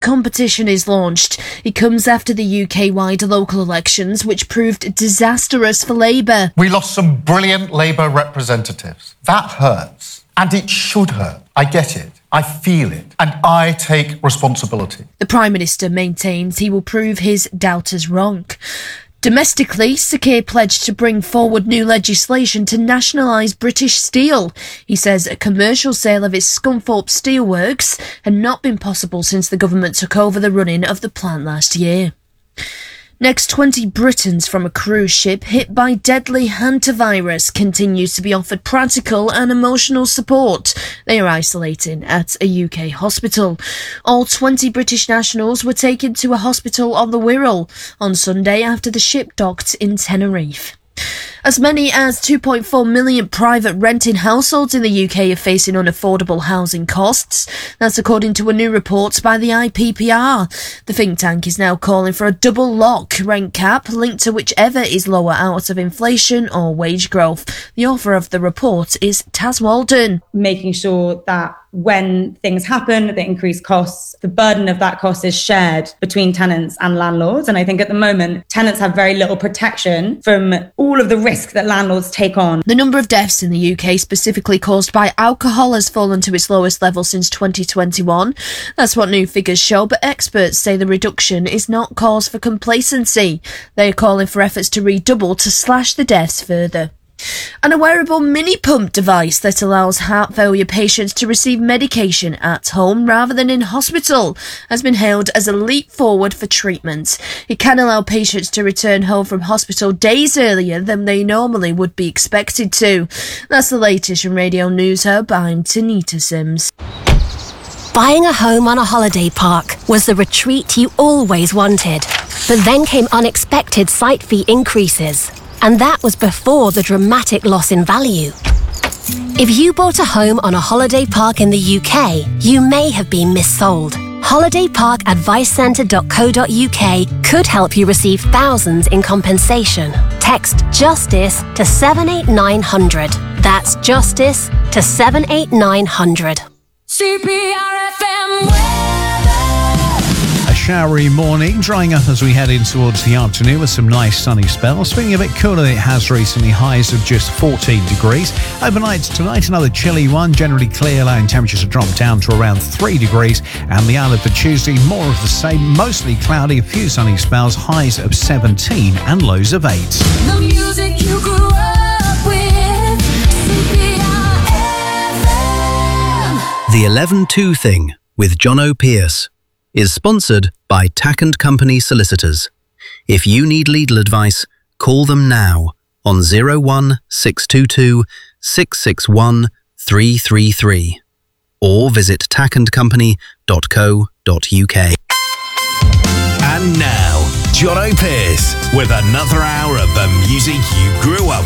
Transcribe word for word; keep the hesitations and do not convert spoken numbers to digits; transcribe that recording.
competition is launched. It comes after the U K-wide local elections, which proved disastrous for Labour. We lost some brilliant Labour representatives. That hurts. And it should hurt. I get it. I feel it. And I take responsibility. The Prime Minister maintains he will prove his doubters wrong. Domestically, Sir Keir pledged to bring forward new legislation to nationalise British Steel. He says a commercial sale of its Scunthorpe Steelworks had not been possible since the government took over the running of the plant last year. Next, twenty Britons from a cruise ship hit by deadly hantavirus continues to be offered practical and emotional support. They are isolating at a U K hospital. All twenty British nationals were taken to a hospital on the Wirral on Sunday after the ship docked in Tenerife. As many as two point four million private renting households in the U K are facing unaffordable housing costs. That's according to a new report by the I P P R. The think tank is now calling for a double lock rent cap linked to whichever is lower out of inflation or wage growth. The author of the report is Taz Walden. Making sure that when things happen, the increased costs, the burden of that cost is shared between tenants and landlords. And I think at the moment, tenants have very little protection from all of the risk that landlords take on. The number of deaths in the U K specifically caused by alcohol has fallen to its lowest level since twenty twenty-one. That's what new figures show, but experts say the reduction is not cause for complacency. They are calling for efforts to redouble to slash the deaths further. And a wearable mini pump device that allows heart failure patients to receive medication at home rather than in hospital has been hailed as a leap forward for treatment. It can allow patients to return home from hospital days earlier than they normally would be expected to. That's the latest from Radio News Hub. I'm Tanita Sims. Buying a home on a holiday park was the retreat you always wanted. But then came unexpected site fee increases. And that was before the dramatic loss in value. If you bought a home on a holiday park in the U K, you may have been missold. holiday park advice centre dot co dot U K could help you receive thousands in compensation. Text JUSTICE to seven eight nine hundred. That's JUSTICE to seven eight nine hundred. C P R F M weather. A showery morning, drying up as we head in towards the afternoon with some nice sunny spells. Feeling a bit cooler than it has recently, highs of just fourteen degrees. Overnight tonight, another chilly one, generally clear, allowing temperatures to drop down to around three degrees. And the outlook for Tuesday, more of the same, mostly cloudy, a few sunny spells, highs of seventeen and lows of eight. The music you grew up with, C P R F M. The eleven two Thing with John O'Pearce is sponsored by Tack and Company Solicitors. If you need legal advice, call them now on zero one six two two six six one three three three or visit tack and company dot co dot U K. And now, John O'Pearce with another hour of the music you grew up